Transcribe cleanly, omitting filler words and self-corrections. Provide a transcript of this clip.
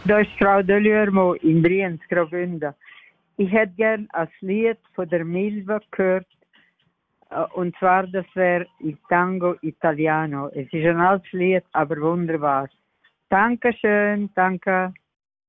Da ist Frau Delürmo in Brienz, Graubünden. Ich hätte gern ein Lied von der Milva gehört. Und zwar, das wäre Il Tango Italiano. Es ist ein altes Lied, aber wunderbar. Dankeschön, danke.